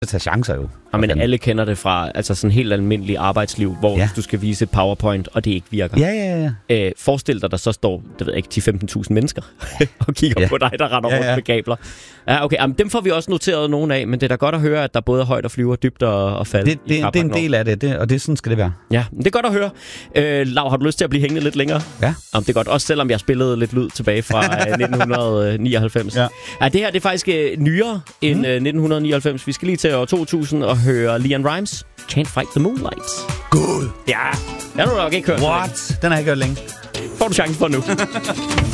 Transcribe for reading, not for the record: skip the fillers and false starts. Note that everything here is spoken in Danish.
at tage chancer jo. Ja, men alle kender det fra altså sådan helt almindelig arbejdsliv, hvor du skal vise et PowerPoint, og det ikke virker. Ja. Forestil dig, der så står, det ved jeg ikke, 10-15.000 mennesker og kigger på dig, der render rundt med kabler. Ja, okay. Jamen, dem får vi også noteret nogle af, men det er da godt at høre, at der både er højt og flyver, dybt og fald. Det er en del af det, og det sådan skal det være. Ja, det er godt at høre. Lau, har du lyst til at blive hængende lidt længere? Ja. Jamen, det er godt, også selvom jeg spillede lidt lyd tilbage fra 1999. Ja, det her det er faktisk nyere end 1999. Vi skal lige til år 2000 og høre LeAnn Rimes, Can't Fight the Moonlight. God. Ja, jeg har du nok ikke hørt. What? Den har jeg ikke hørt længe. Får du chancen for nu.